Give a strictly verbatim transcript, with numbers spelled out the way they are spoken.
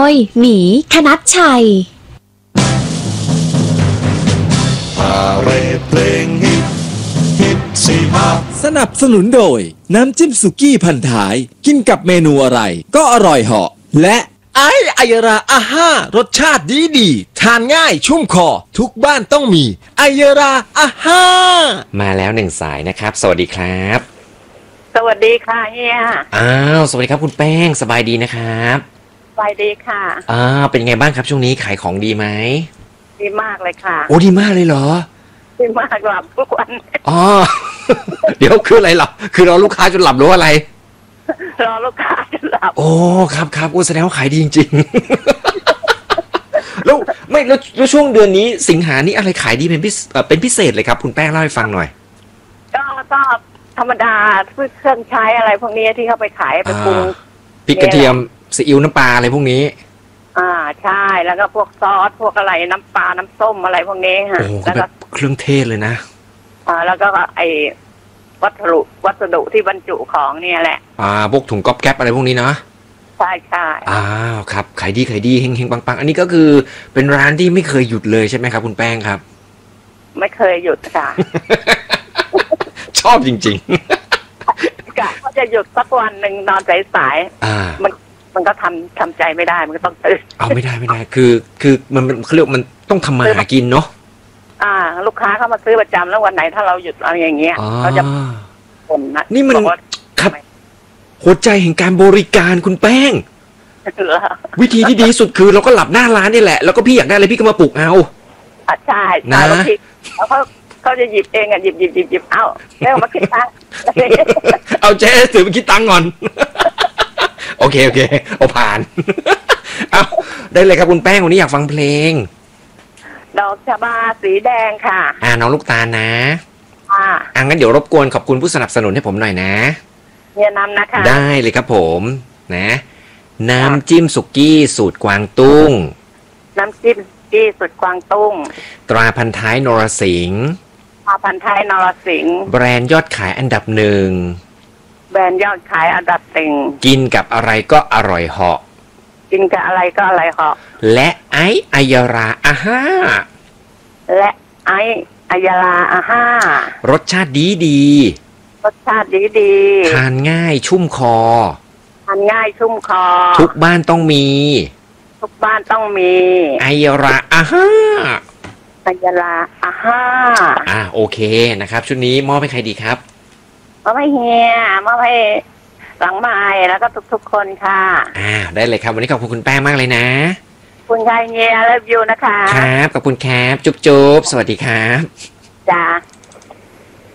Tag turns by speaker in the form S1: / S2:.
S1: ยหมีคณัชชัย
S2: พาเรดเพลงฮิตฮิตสี่ภาค
S3: สนับสนุนโดยน้ำจิ้มสุกี้พันท้ายกินกับเมนูอะไรก็อร่อยเหาะและ
S4: ไอไอยราอาห้ารสชาติดีดีทานง่ายชุ่มคอทุกบ้านต้องมีไอยราอาห้า
S5: มาแล้วหนึ่งสายนะครับสวัสดีครับ
S6: สวัสดีค่ะเฮีย
S5: อ้าวสวัสดีครับคุณแป้งสบายดีนะครับ
S6: สบายดีค่ะ
S5: อ่าเป็นไงบ้างครับช่วงนี้ขายของดีไหม
S6: ดีมากเลยค่ะ
S5: โอ้ดีมากเลยเหรอ
S6: ดีมากหลับทุกวัน
S5: อ๋อ เดี๋ยวคืออะไรหลับคือรอลูกค้าจนหลับหรืออะไร
S6: รอลูกค้าจนหลับ
S5: โอ้ครับครับโอ้แสดงว่าขายดีจริงๆ แล้วไม่แล้วช่วงเดือนนี้สิงหานี้อะไรขายดีเป็นพิเป็นพิเศษเลยครับคุณแป้งเล่าให้ฟังหน่อย
S6: ก็ก็ธรรมดาเครื่องใช้อะไรพวกนี้ที่เขาไปขายไปปรุง
S5: พริกกระเทียมซีอิ๊วน้ำปลาอะไรพวกนี้
S6: อ่าใช่แล้วก็พวกซอสพวกอะไรน้ำปลาน้ำส้มอะไรพวกนี้ฮะ
S5: แล้วก็เครื่องเทศเลยนะ
S6: อ่าแล้วก็ไอวัสดุวัสดุที่บรรจุของเนี่ยแหละ
S5: อ่าพวกถุงก๊อบแก๊ปอะไรพวกนี้เนาะ
S6: ใช่ใช่
S5: อ้าวครับขายดีขายดีเฮงเฮงปังปังอันนี้ก็คือเป็นร้านที่ไม่เคยหยุดเลยใช่ไหมครับคุณแป้งครับ
S6: ไม่เคยหยุดค่ะ
S5: ชอบจริง
S6: ๆกะว่าจะหยุดสักวันหนึ่งนอนสายๆอ่ามันมันก็ทำทำใจไม่ได้มันก็ต้องตื่น
S5: เอาไม่ได้ไม่ได้คือคือมันมันเขาเรียกมันต้องทำมาหากินเนาะ
S6: อ่าลูกค้าเข้ามาซื้อประจำแล้ววันไหนถ้าเราหยุดอะไรอย่างเงี้ยเขาจะบ่นนะ
S5: นี่มันครับหัวใจแห่งการบริการคุณแป้งวิธีที่ดีสุดคือเราก็หลับหน้าร้านนี่แหละแล้วก็พี่อยากได้อะไรพี่ก็มาปลุกเอา
S6: อ่ะใช่นะแล้วเขาเขาจะหยิบเองอ่ะหยิบหยิบหยิบหยิบเอาแล้วมาคิดตังค์
S5: เอาเจ๊ถือมาคิดตังค์ก่อนโอเคโอเคเอาผ่านเอาได้เลยครับคุณแป้งวันนี้อยากฟังเพลง
S6: ดอกชบาสีแดงค่ะ
S5: อ่าน้องลูกตาลนะ
S6: อ่า
S5: อ่างั้นเดี๋ยวรบกวนขอบคุณผู้สนับสนุนให้ผมหน่อยนะ
S6: เฮียนำนะคะ
S5: ได้เลยครับผมนะน้ำจิ้มสุกี้สูตรกวางตุ้ง
S6: น้ำจิ้มสุกี้สูตรกวางตุ้ง
S5: ตราพันท้ายนรสิงห์
S6: ตราพันท้ายนรสิงห์
S5: แบรนด์ยอดขายอันดับหนึ่ง
S6: แบรนด์ยอดขายอันดับหนึ่ง
S5: กินกับอะไรก็อร่อยเหาะ
S6: กินกับอะไรก็อร่อยเหาะ
S5: และไอไอยราอาห้า
S6: และไอไอยราอาห้าร
S5: สชาติดีดี
S6: รสชาติดีดี
S5: ทานง่ายชุ่มคอ
S6: ทานง่ายชุ่มคอ
S5: ทุกบ้านต้องมี
S6: ทุกบ้านต้องมี
S5: ไอยราอาห้า
S6: ไอยราอาห้า
S5: อ่าโอเคนะครับชุดนี้มอบให้ใครดีครับ
S6: มอบให้เฮียมอบให้หลังไม้แล้วก็ทุกๆคนค่ะ
S5: อ่าได้เลยครับวันนี้ขอบคุณคุณแป้งมากเลยนะ
S6: คุณชายเฮียเลิฟยูนะคะ
S5: ครับขอบคุณครับจุ๊บจุ๊บสวัสดีครับ
S6: จ้า